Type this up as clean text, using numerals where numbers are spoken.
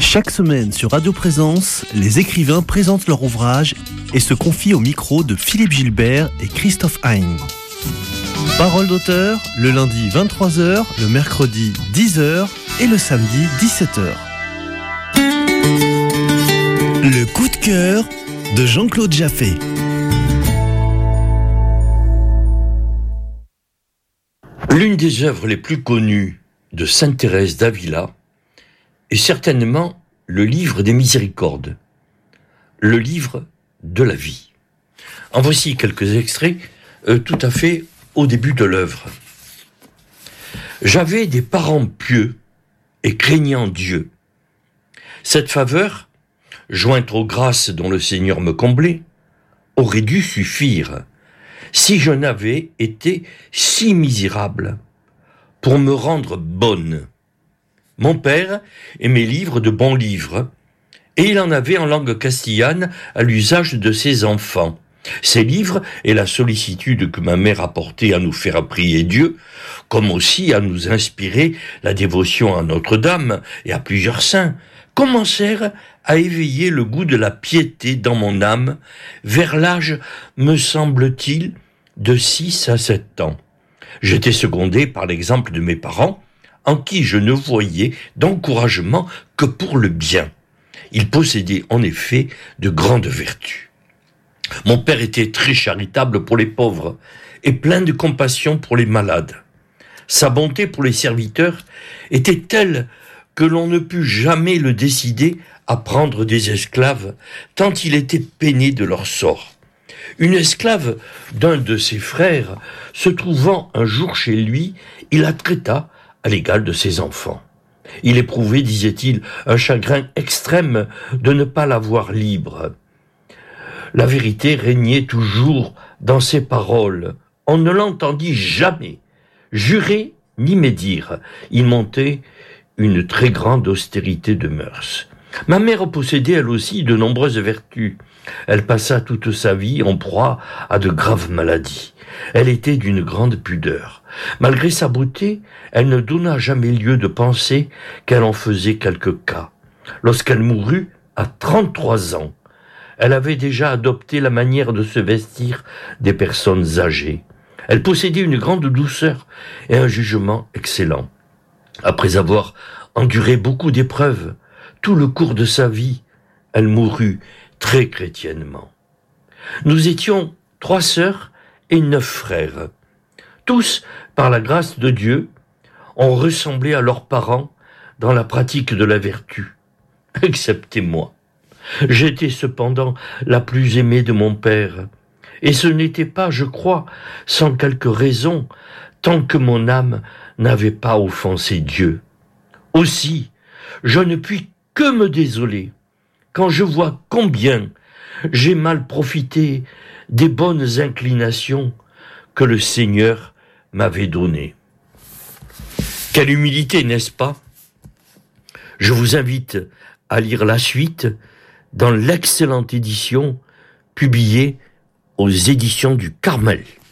Chaque semaine sur Radio Présence, les écrivains présentent leur ouvrage et se confient au micro de Philippe Gilbert et Christophe Hein. Parole d'auteur, le lundi 23h, le mercredi 10h et le samedi 17h. Le coup de cœur de Jean-Claude Jaffé. L'une des œuvres les plus connues de Sainte Thérèse d'Avila est certainement le livre des Miséricordes, le livre de la vie. En voici quelques extraits tout à fait au début de l'œuvre. J'avais des parents pieux et craignant Dieu. Cette faveur, jointe aux grâces dont le Seigneur me comblait, aurait dû suffire si je n'avais été si misérable pour me rendre bonne. Mon père aimait lire de bons livres, et il en avait en langue castillane à l'usage de ses enfants. Ces livres et la sollicitude que ma mère apportait à nous faire prier Dieu, comme aussi à nous inspirer la dévotion à Notre-Dame et à plusieurs saints, commencèrent à éveiller le goût de la piété dans mon âme vers l'âge, me semble-t-il, de 6 à 7 ans. J'étais secondé par l'exemple de mes parents, en qui je ne voyais d'encouragement que pour le bien. Ils possédaient en effet de grandes vertus. Mon père était très charitable pour les pauvres et plein de compassion pour les malades. Sa bonté pour les serviteurs était telle que l'on ne put jamais le décider à prendre des esclaves, tant il était peiné de leur sort. Une esclave d'un de ses frères, se trouvant un jour chez lui, il la traita à l'égal de ses enfants. Il éprouvait, disait-il, un chagrin extrême de ne pas la voir libre. La vérité régnait toujours dans ses paroles. On ne l'entendit jamais jurer ni médire. Il montait une très grande austérité de mœurs. Ma mère possédait elle aussi de nombreuses vertus. Elle passa toute sa vie en proie à de graves maladies. Elle était d'une grande pudeur. Malgré sa beauté, elle ne donna jamais lieu de penser qu'elle en faisait quelque cas. Lorsqu'elle mourut, à 33 ans, elle avait déjà adopté la manière de se vestir des personnes âgées. Elle possédait une grande douceur et un jugement excellent. Après avoir enduré beaucoup d'épreuves, tout le cours de sa vie, elle mourut très chrétiennement. Nous étions 3 sœurs et 9 frères. Tous, par la grâce de Dieu, ont ressemblé à leurs parents dans la pratique de la vertu, excepté moi. J'étais cependant la plus aimée de mon père, et ce n'était pas, je crois, sans quelque raison, tant que mon âme n'avait pas offensé Dieu. Aussi, je ne puis que me désoler quand je vois combien j'ai mal profité des bonnes inclinations que le Seigneur m'avait données. Quelle humilité, n'est-ce pas ? Je vous invite à lire la suite dans l'excellente édition publiée aux éditions du Carmel.